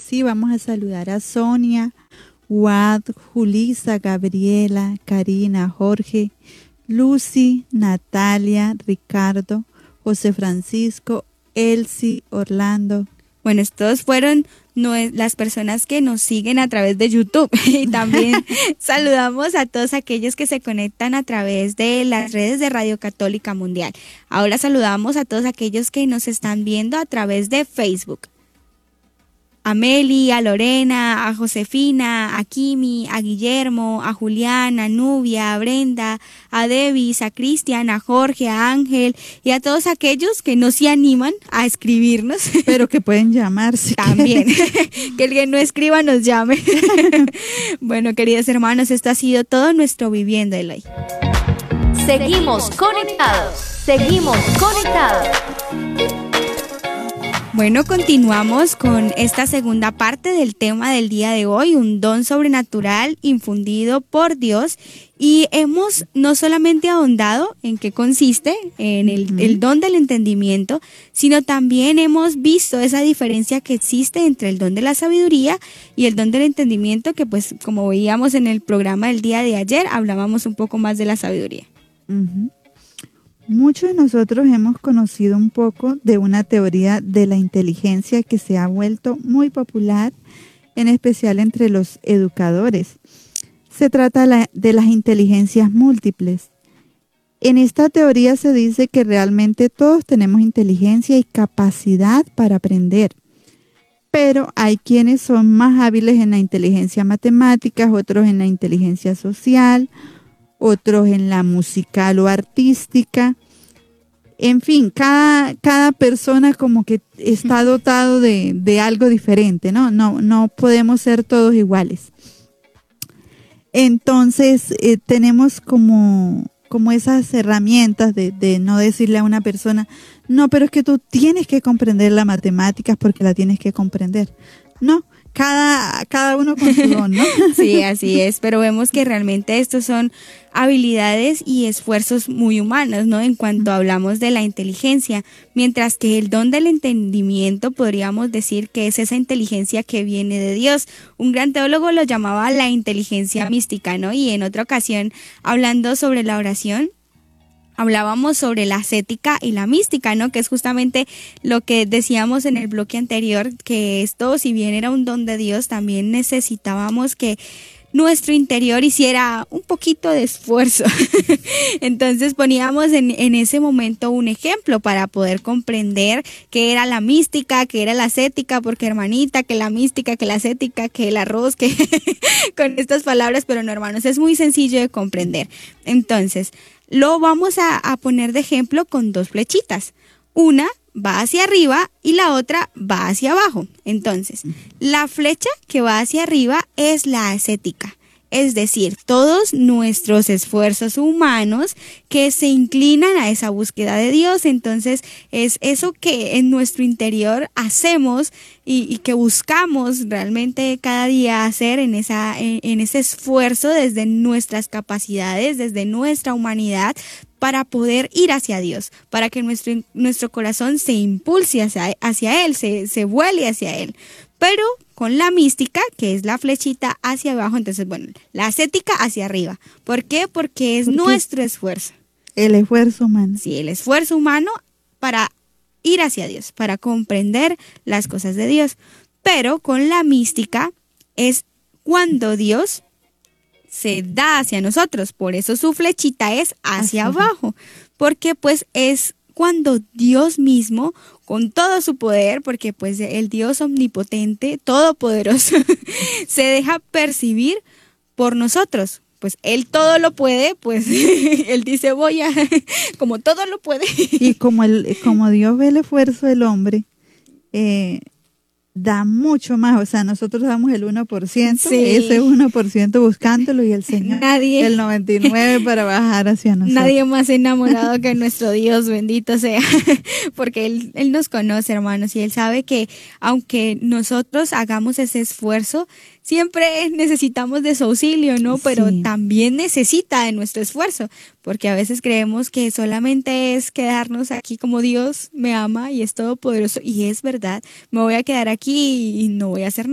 sí, vamos a saludar a Sonia, Wad, Julisa, Gabriela, Karina, Jorge, Lucy, Natalia, Ricardo, José Francisco, Elsie, Orlando. Bueno, estos fueron las personas que nos siguen a través de YouTube y también saludamos a todos aquellos que se conectan a través de las redes de Radio Católica Mundial. Ahora saludamos a todos aquellos que nos están viendo a través de Facebook. A Meli, a Lorena, a Josefina, a Kimi, a Guillermo, a Julián, a Nubia, a Brenda, a Devis, a Cristian, a Jorge, a Ángel y a todos aquellos que no se animan a escribirnos. Pero que pueden llamarse. También, que el que no escriba nos llame. Bueno, queridos hermanos, esto ha sido todo nuestro Viviendo el Hoy. Seguimos conectados, seguimos conectados. Bueno, continuamos con esta segunda parte del tema del día de hoy, un don sobrenatural infundido por Dios, y hemos no solamente ahondado en qué consiste, en el don del entendimiento, sino también hemos visto esa diferencia que existe entre el don de la sabiduría y el don del entendimiento, que pues como veíamos en el programa del día de ayer, hablábamos un poco más de la sabiduría. Muchos de nosotros hemos conocido un poco de una teoría de la inteligencia que se ha vuelto muy popular, en especial entre los educadores. Se trata de las inteligencias múltiples. En esta teoría se dice que realmente todos tenemos inteligencia y capacidad para aprender, pero hay quienes son más hábiles en la inteligencia matemática, otros en la inteligencia social, otros en la musical o artística. En fin, cada persona como que está dotado de algo diferente, ¿no? No podemos ser todos iguales. Entonces, tenemos como esas herramientas de no decirle a una persona, no, pero es que tú tienes que comprender las matemáticas porque la tienes que comprender. No. Cada uno con su don, ¿no? Sí, así es, pero vemos que realmente estos son habilidades y esfuerzos muy humanos, ¿no? En cuanto hablamos de la inteligencia, mientras que el don del entendimiento podríamos decir que es esa inteligencia que viene de Dios. Un gran teólogo lo llamaba la inteligencia mística, ¿no? Y en otra ocasión, hablando sobre la oración, hablábamos sobre la ascética y la mística, ¿no? Que es justamente lo que decíamos en el bloque anterior, que esto, si bien era un don de Dios, también necesitábamos que nuestro interior hiciera un poquito de esfuerzo. Entonces poníamos en ese momento un ejemplo para poder comprender qué era la mística, qué era la ascética, porque hermanita, que la mística, que la ascética, que el arroz, que con estas palabras, pero no, hermanos, es muy sencillo de comprender. Entonces, lo vamos a poner de ejemplo con dos flechitas. Una va hacia arriba y la otra va hacia abajo. Entonces, la flecha que va hacia arriba es la ascética. Es decir, todos nuestros esfuerzos humanos que se inclinan a esa búsqueda de Dios. Entonces, es eso que en nuestro interior hacemos y que buscamos realmente cada día hacer en ese esfuerzo desde nuestras capacidades, desde nuestra humanidad, para poder ir hacia Dios, para que nuestro corazón se impulse hacia Él, se vuele hacia Él. Pero con la mística, que es la flechita hacia abajo, entonces, bueno, la ascética hacia arriba. ¿Por qué? Porque es nuestro esfuerzo. El esfuerzo humano. Sí, el esfuerzo humano para ir hacia Dios, para comprender las cosas de Dios. Pero con la mística es cuando Dios se da hacia nosotros, por eso su flechita es hacia abajo, porque pues es cuando Dios mismo, con todo su poder, porque pues el Dios omnipotente, todopoderoso, se deja percibir por nosotros. Pues Él todo lo puede, pues Él dice como todo lo puede. Y como Dios ve el esfuerzo del hombre, da mucho más, o sea, nosotros damos el 1%, sí. Ese 1% buscándolo y el Señor el 99% para bajar hacia nosotros. Nadie más enamorado que nuestro Dios, bendito sea, porque Él nos conoce, hermanos, y Él sabe que aunque nosotros hagamos ese esfuerzo, siempre necesitamos de su auxilio, ¿no? Pero también necesita de nuestro esfuerzo, porque a veces creemos que solamente es quedarnos aquí como Dios me ama y es todopoderoso, y es verdad, me voy a quedar aquí y no voy a hacer nada.